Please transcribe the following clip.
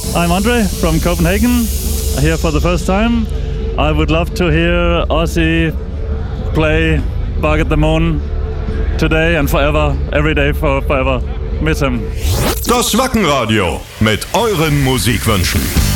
I'm Andre from Copenhagen, here for the first time. I would love to hear Ozzy play Bark at the Moon today and forever, every day forever. Miss him. Das Wackenradio mit euren Musikwünschen.